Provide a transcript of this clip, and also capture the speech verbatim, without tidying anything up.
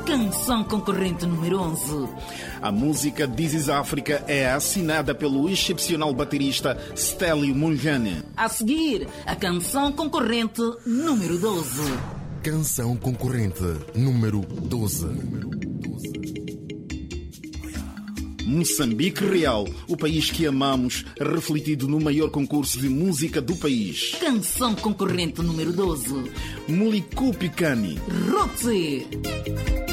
Canção concorrente número onze. A música This is Africa é assinada pelo excepcional baterista Stélio Munjane. A seguir, a canção concorrente número doze. Canção concorrente número doze. Moçambique Real, o país que amamos, refletido no maior concurso de música do país. Canção concorrente número doze. Muliku Picani. Rotse.